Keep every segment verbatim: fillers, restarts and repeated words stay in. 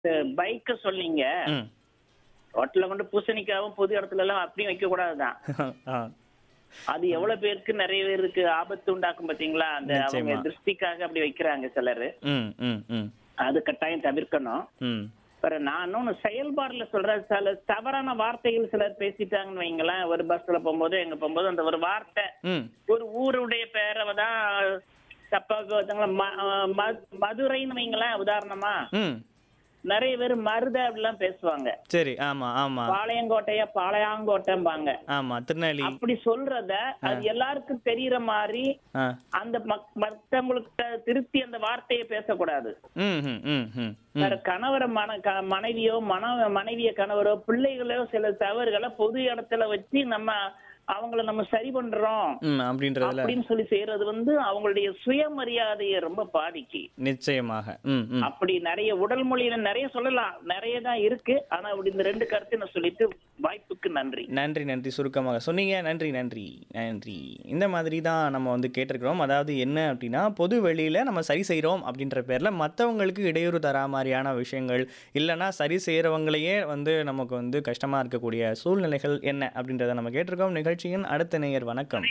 பைக்க சொன்னீங்க. ம். ரோட்ல கொண்டு பூசணிக்காவும் பொது இடத்துல எல்லாம் அப்படியும் வைக்க கூடாதுதான். ஆ. அது எவ்வளவு பேருக்கு நிறைய பேருக்கு ஆபத்து உண்டாக்கும் பாத்தீங்களா? அந்த அவங்க நிச்சயமா. திருஷ்டிக்காக அப்படி வைக்கிறாங்க சிலரு. ம், ம், ம், அது கட்டாயம் தவிர்க்கணும். ம். அப்புறம் நான் இன்னொன்னு செயல்பாடுல சொல்றேன். சில தவறான வார்த்தைகள் சிலர் பேசிட்டாங்கன்னு வைங்களேன். ஒரு பஸ்ல போகும்போது எங்க போகும்போது அந்த ஒரு வார்த்தை ம். ஒரு ஊருடைய பேரை தான் தப்பா ஒருத்தங்கள ம- ம- மதுரைன்னு வைங்களேன் உதாரணமா. ம். நிறைய பேர் மருத அப்படிலாம் பேசுவாங்க. சரி. ஆமா, ஆமா, பாளையங்கோட்டைய பாளையாங்கோட்டைம்பாங்க. ஆமா. திருநெல்வேலி. அப்படி சொல்றத அது எல்லாருக்கும் தெரியற மாதிரி ஆ. அந்த மக்- மத்தவங்களுக்கு திருத்தி அந்த வார்த்தையை பேசக்கூடாது. ம், ம், ம், ம், ம். வேற கணவரை மன க- மனைவியோ மன மனைவிய கணவரோ பிள்ளைகளோ சில தவறுகளை பொது இடத்துல வச்சு நம்ம அவங்கள நம்ம சரி பண்றோம் ம். அப்படின்றதுல அப்படின்னு சொல்லி செய்யறது வந்து அவங்களுடைய சுயமரியாதையை ரொம்ப பாதிக்கு. நிச்சயமாக. ம், ம். அப்படி நிறைய உடல் மொழியில நிறைய சொல்லலாம், நிறைய தான் இருக்கு. ஆனா அப்படி இந்த ரெண்டு கருத்தை நான் சொல்லிட்டு வாய்ப்புக்கு நன்றி. நன்றி, நன்றி. சுருக்கமாக சொன்னீங்க. நன்றி, நன்றி, நன்றி. இந்த மாதிரி தான் நம்ம வந்து கேட்டிருக்கிறோம். அதாவது என்ன அப்படின்னா, பொது வெளியில நம்ம சரி செய்றோம் அப்படின்ற பேர்ல மத்தவங்களுக்கு இடையூறு தரா மாரியான விஷயங்கள், இல்லன்னா சரி செய்றவங்களையே வந்து நமக்கு வந்து கஷ்டமா இருக்கக்கூடிய சூழ்நிலைகள் என்ன அப்படின்றத நம்ம கேட்டிருக்கோம். நிகழ்ச்சியின் அடுத்த நேயர் வணக்கம்.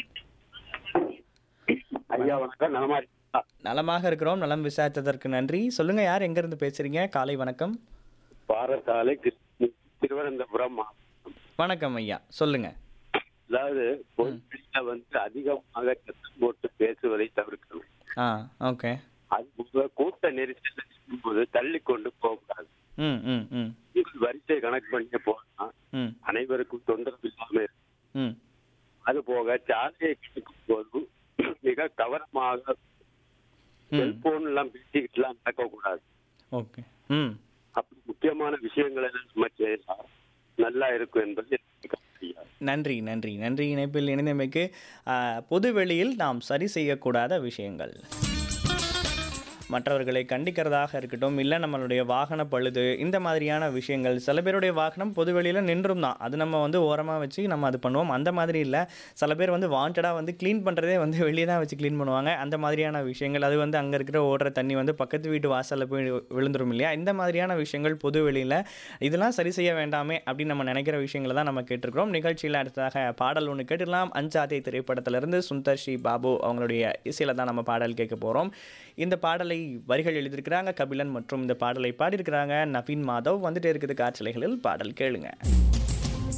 ஐயா வணக்கம். நலமா இருக்கீங்களா? நலமாக இருக்கிறோம். நலம் விசாரித்ததற்கு நன்றி. சொல்லுங்க, யார் எங்கிருந்து பேசுறீங்க? காலை வணக்கம். பாரசாலை கிருஷ்ண- திருவனந்தபுரம் மாவட்டம். வணக்கம் ஐயா. சொல்லுங்க. அதாவது பொதுவெளியில வந்து அதிகமாக சத்தம் போட்டு பேசுவதை தவிர்க்கணும். ஆ, ஓகே. அது போக கூட்ட நெரிசல் இருக்கும்போது தள்ளி கொண்டு போகக்கூடாது. ம், ம், ம், நீங்கள் வரிசை கணக்கு பண்ணி போனா ம், அனைவருக்கும் தொந்தரவு இல்லாம இருக்கும். ம். அது போக சாலையை கிடக்கும் போது மிக கவனமாக ம். செல்போன் எல்லாம் பேசிக்கிட்டு எல்லாம் நடக்கக்கூடாது. ஓகே. ம். அப்படி முக்கியமான விஷயங்களை எல்லாம் நம்ம செய்யலாம், நல்லா இருக்கும் என்பது எனக்கு கருத்து. நன்றி, நன்றி, நன்றி. இணைப்பில் இணைந்தமைக்கு. ஆ, பொது வெளியில் நாம் சரி செய்யக்கூடாத விஷயங்கள், மற்றவர்களை கண்டிக்கிறதாக இருக்கட்டும், இல்லை நம்மளுடைய வாகன பழுது, இந்த மாதிரியான விஷயங்கள். சில பேருடைய வாகனம் பொது வெளியில் நின்றும் தான், அது நம்ம வந்து ஓரமாக வச்சு நம்ம அது பண்ணுவோம். அந்த மாதிரி இல்லை, சில பேர் வந்து வாண்டடாக வந்து க்ளீன் பண்ணுறதே வந்து வெளியே தான் வச்சு க்ளீன் பண்ணுவாங்க. அந்த மாதிரியான விஷயங்கள், அது வந்து அங்கே இருக்கிற ஓடுற தண்ணி வந்து பக்கத்து வீட்டு வாசலில் போய் விழுந்துரும் இல்லையா? இந்த மாதிரியான விஷயங்கள் பொது வெளியில் இதெல்லாம் சரி செய்ய வேண்டாமே அப்படின்னு நம்ம நினைக்கிற விஷயங்களை தான் நம்ம கேட்டிருக்கிறோம். நிகழ்ச்சியில் அடுத்ததாக பாடல் ஒன்று கேட்டுடலாம். அஞ்சாதே திரைப்படத்திலிருந்து சுந்தர் சி பாபு அவங்களுடைய இசையில் தான் நம்ம பாடல் கேட்க போகிறோம். இந்த பாடலை வரிகள் எழுதியிருக்கிறாங்க கபிலன் மற்றும் இந்த பாடலை பாடியிருக்கிறாங்க நவீன் மாதவ். வந்துட்டே இருக்குது காற்றலைகளில் பாடல் கேளுங்க.